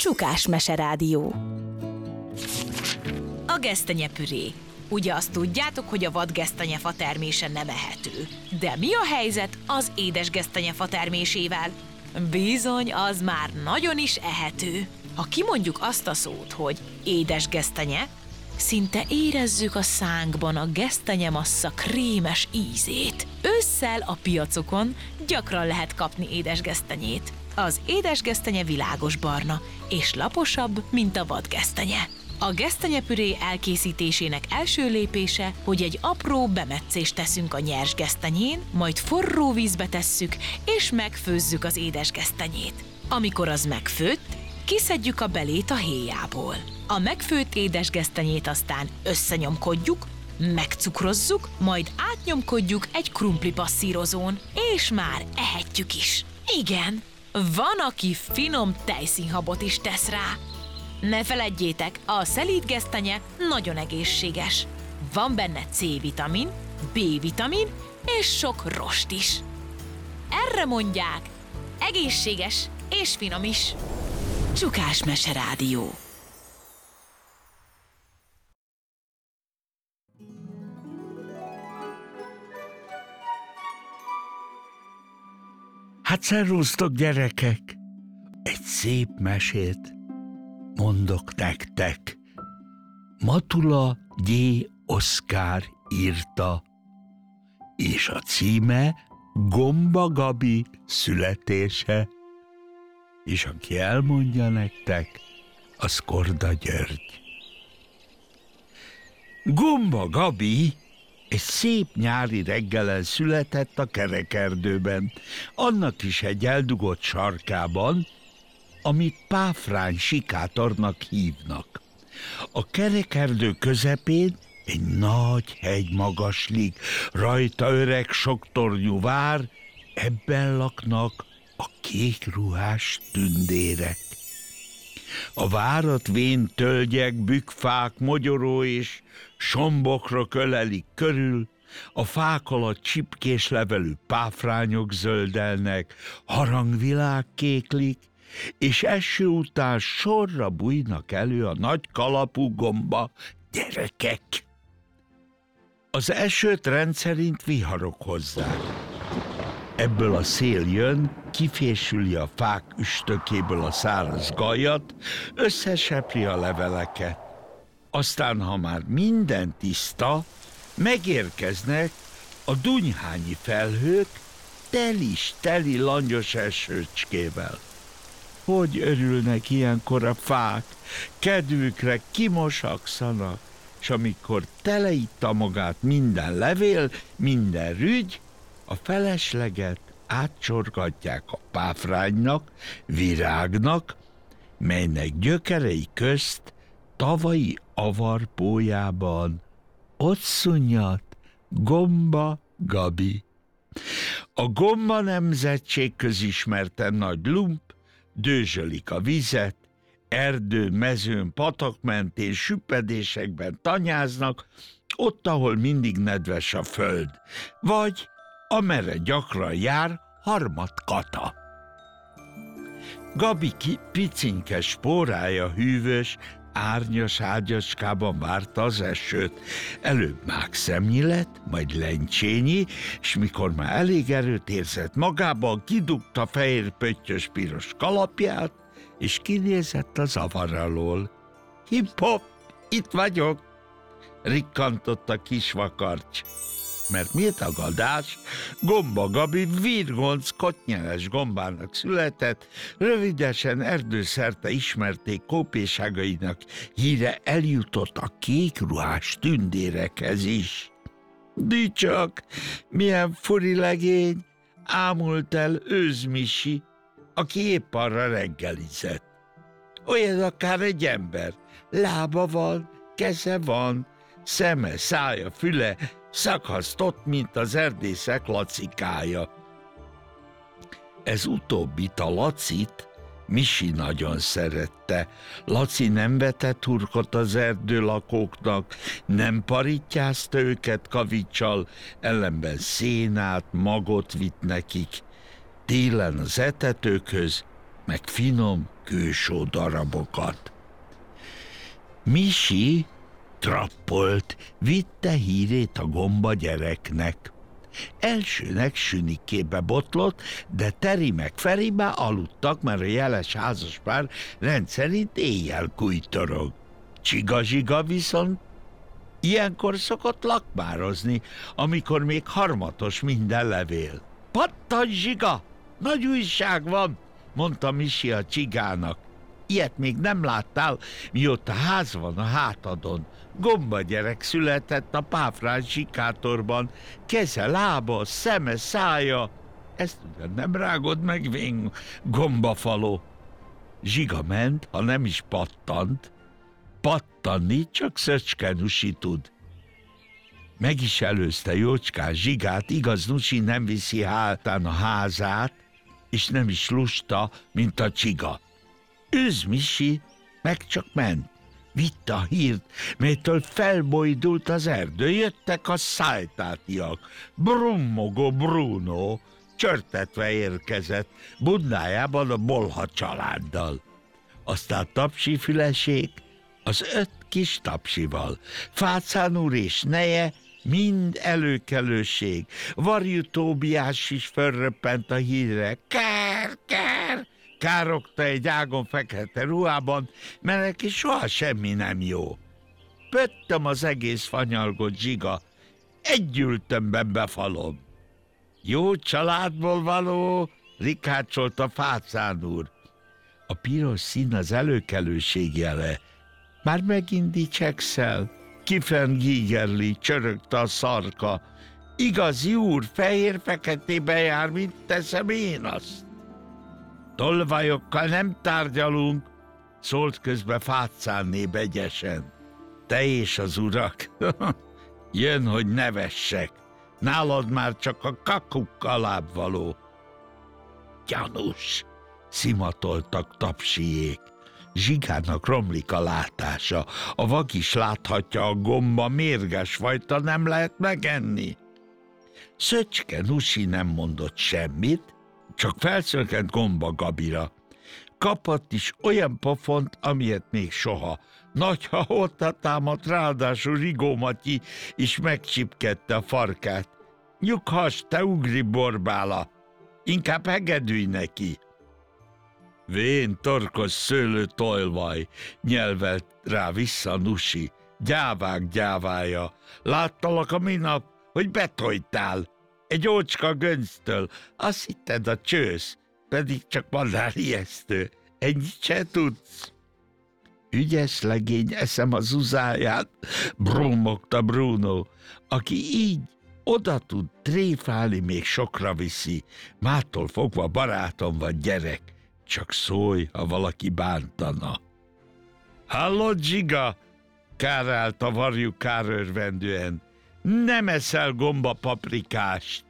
Csukás Meserádió. A gesztenyepüré. Ugye azt tudjátok, hogy a vadgesztenyefa termése nem ehető. De mi a helyzet az édes gesztenyefa termésével? Bizony, az már nagyon is ehető. Ha kimondjuk azt a szót, hogy édes gesztenye, szinte érezzük a szánkban a gesztenyemassza krémes ízét. Ősszel a piacokon gyakran lehet kapni édesgesztenyét. Az édesgesztenye világos barna, és laposabb, mint a vadgesztenye. A gesztenyepüré elkészítésének első lépése, hogy egy apró bemetszést teszünk a nyers gesztenyén, majd forró vízbe tesszük, és megfőzzük az édesgesztenyét. Amikor az megfőtt, kiszedjük a belét a héjából. A megfőtt édesgesztenyét aztán összenyomkodjuk, megcukrozzuk, majd átnyomkodjuk egy krumplipasszírozón, és már ehetjük is. Igen, van, aki finom tejszínhabot is tesz rá. Ne feledjétek, a szelíd gesztenye nagyon egészséges. Van benne C-vitamin, B-vitamin és sok rost is. Erre mondják, egészséges és finom is. Csukás Meserádió. Hát szervusztok, gyerekek! Egy szép mesét mondok nektek. Matula G. Oszkár írta, és a címe Gomba Gabi születése. És aki elmondja nektek, az Korda György. Gomba Gabi egy szép nyári reggelen született a kerekerdőben, annak is egy eldugott sarkában, amit páfrány sikátornak hívnak. A kerekerdő közepén egy nagy hegy magaslik, rajta öreg soktornyú vár, ebben laknak a kékruhás tündérek. A várat vén tölgyek, bükfák, mogyoró és sombokrok ölelik körül, a fák alatt csipkés levelű páfrányok zöldelnek, harangvilág kéklik, és eső után sorra bújnak elő a nagy kalapú gomba gyerekek. Az esőt rendszerint viharok hozzák. Ebből a szél jön, kifésüli a fák üstökéből a száraz gajat, összesepri a leveleket. Aztán, ha már minden tiszta, megérkeznek a dunyhányi felhők teli langyos esőcskével. Hogy örülnek ilyenkor a fák, kedvükre kimosakszanak, és amikor teleitta magát minden levél, minden rügy, a felesleget átcsorgatják a páfránynak, virágnak, melynek gyökerei közt tavalyi avarpójában ott szunnyad Gomba Gabi. A Gomba nemzetség közismerten nagy lump, dőzsölik a vizet, erdő, mezőn, patak mentén, süppedésekben tanyáznak, ott, ahol mindig nedves a föld, vagy amerre gyakran jár harmadkata. Gabi picinke spórája hűvös, árnyas ágyacskában várta az esőt. Előbb mákszemnyi lett, majd lencsényi, és mikor már elég erőt érzett magában, kidugta fehér pöttyös piros kalapját, és kinézett az avar alól. Hip-hop, itt vagyok, rikkantott a kis vakarcs. Mert mi tagadás? Gomba Gabi virgonc kottnyeles gombának született, rövidesen erdőszerte ismerték kópéságainak híre eljutott a kékruhás tündérekhez is. Dicsak, milyen furi legény, ámult el őzmisi, aki épp arra reggelizett. Olyan akár egy ember, lába van, keze van, szeme, szája, füle, szakasztott, mint az erdészek lacikája. Ez utóbbit, a Lacit, Misi nagyon szerette. Laci nem vetett turkot az erdőlakóknak, nem parítjázta őket kavicsal, ellenben szénát, magot vitt nekik. Télen az etetőkhöz meg finom kősó darabokat. Misi trappolt, vitte hírét a gomba gyereknek. Elsőnek Sünikébe botlott, de Teri meg Feri már aludtak, mert a jeles házaspár rendszerint éjjel kujtorog. Csiga-zsiga viszont ilyenkor szokott lakmározni, amikor még harmatos minden levél. Pattanj, Zsiga! Nagy újság van, mondta Misi a csigának. Ilyet még nem láttál, mióta ház van a hátadon. Gomba gyerek született a páfrán sikátorban, keze, lába, szeme, szája. Ezt ugyan nem rágod meg, vén gombafaló. Zsiga ment, ha nem is pattant. Pattanni csak Szöcske Nusi tud. Meg is előzte jócskán Zsigát, igaz, Nusi nem viszi hátán a házát, és nem is lusta, mint a csiga. Őz Misi meg csak ment. Vitte a hírt, melytől felbojdult az erdő. Jöttek a szájtátiak. Brummogó Bruno csörtetve érkezett, budnájában a Bolha családdal. Aztán Tapsi Fülesék az 5 kis Tapsival. Fácán úr és neje mind előkelőség. Varjú Tóbiás is fölröppent a hírre. Kár, kár! Károgta egy ágon fekete ruhában, mert neki soha semmi nem jó. Pöttöm az egész fanyalgott Zsiga, egy ültömben befalom. Jó családból való, rikácsolta Fácán úr. A piros szín az előkelőség jele. Már megint dicsekszel? Kifen gígerli, csörögte a szarka. Igazi úr, fehér-feketébe jár, mint teszem én azt. Tolvajokkal nem tárgyalunk, szólt közbe Fácánné begyesen. Te és az urak, jön, hogy nevessek. Nálad már csak a kakuk alábbvaló. Gyanús, szimatoltak Tapsiék. Zsigának romlik a látása. A vak is láthatja, a gomba mérges fajta, nem lehet megenni. Szöcske Nusi nem mondott semmit, csak felszökent Gomba Gabira. Kapott is olyan pofont, amilyet még soha. Nagy hahóta támadt, ráadásul Rigó Matyi is megcsipkedte a farkát. Nyughass, te ugri borbála! Inkább hegedülj neki! Vén, torkos szőlő tolvaj, nyelvelt rá vissza Nusi. Gyávák gyávája. Láttalak a minap, hogy betojtál. Egy ócska gönctől. Azt hitted a csősz, pedig csak madár ijesztő. Ennyit se tudsz. Ügyes legény, eszem a zuzáját, brummogta Bruno, aki így oda tud tréfálni, még sokra viszi. Mától fogva barátom vagy gyerek, csak szólj, ha valaki bántana. Hallod, Zsiga? Kárált a varjú kárörvendően. Nem eszel gomba paprikást.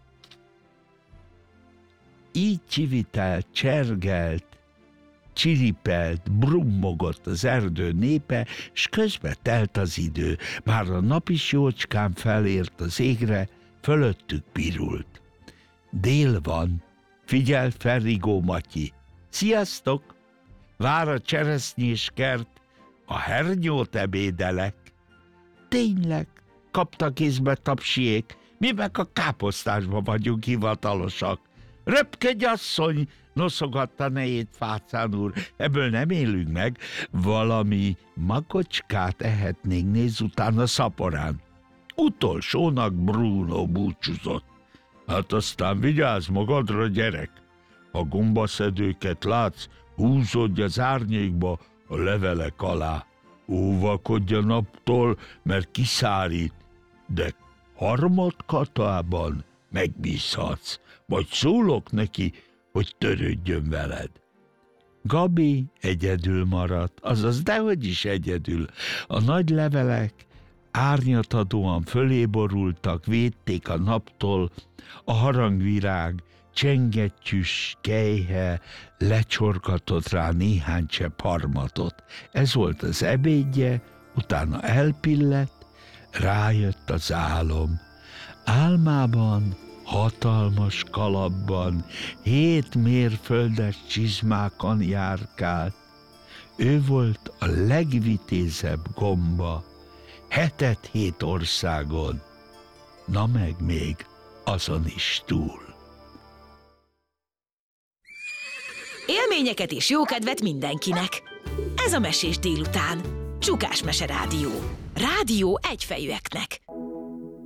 Így csivitelt, csergelt, csiripelt, brummogott az erdő népe, s közbe telt az idő. Már a nap is jócskán felért az égre, fölöttük pirult. Dél van, figyel fel, Rigó Matyi. Sziasztok! Vár a cseresznyés kert, a hernyót ebédelek. Tényleg, kapta kézbe Tapsiék, mi meg a káposztásba vagyunk hivatalosak. Röpkedj, asszony, noszogatta nejét Fácán úr, ebből nem élünk meg, valami makocskát ehetnénk, nézz utána szaporán. Utolsónak Bruno búcsúzott. Hát aztán vigyázz magadra, gyerek. Ha gombaszedőket látsz, húzódj az árnyékba a levelek alá. Óvakodj a naptól, mert kiszárít, de harmadkatában megbízhatsz, majd szólok neki, hogy törődjön veled. Gabi egyedül maradt, azaz dehogy is egyedül. A nagy levelek árnyatadóan fölé borultak, védték a naptól, a harangvirág csengettyűs kejhe lecsorgatott rá néhány csepp harmatot. Ez volt az ebédje, utána elpillett, rájött az álom. Álmában hatalmas kalapban, 7 mérföldes csizmákon járkált. Ő volt a legvitézebb gomba, 7 országon, na meg még azon is túl. Élményeket és jókedvet mindenkinek! Ez a Mesés délután. Csukás Mese Rádió. Rádió egyfejűeknek.